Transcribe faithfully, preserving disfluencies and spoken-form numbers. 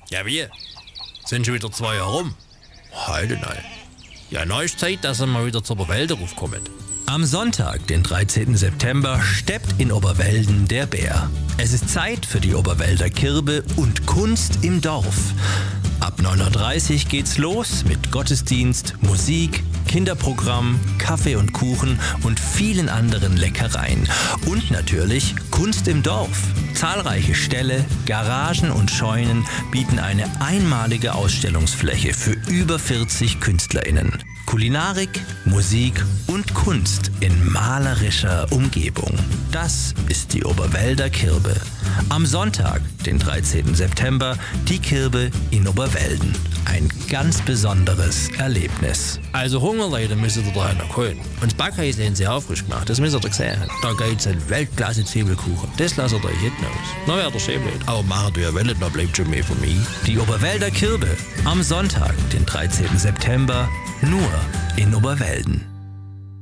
Ja, wie? Sind schon wieder zwei Jahre rum? Heute nein. Ja, neues Zeit, dass er mal wieder zur Oberwälder raufkommt. Am Sonntag, den dreizehnten September, steppt in Oberwelden der Bär. Es ist Zeit für die Oberwälder Kirbe und Kunst im Dorf. Ab neun Uhr dreißig geht's los mit Gottesdienst, Musik, Kinderprogramm, Kaffee und Kuchen und vielen anderen Leckereien. Und natürlich Kunst im Dorf. Zahlreiche Ställe, Garagen und Scheunen bieten eine einmalige Ausstellungsfläche für über vierzig KünstlerInnen. Kulinarik, Musik und Kunst in malerischer Umgebung. Das ist die Oberwälder Kirbe. Am Sonntag, den dreizehnten September, die Kirbe in Oberwelden. Ein ganz besonderes Erlebnis. Also Hungerleute müsst ihr da noch holen. Und das Backhaus haben sie auch frisch gemacht, das müsst ihr sehen. Da gibt's einen Weltklasse-Zwiebelkuchen. Das lasst ihr euch hinten aus. Na, wer der schön bleibt. Aber machen du ja wollt, dann bleibt schon mehr von mir. Die Oberwälder Kirbe. Am Sonntag, den dreizehnten September, nur in Oberwelden.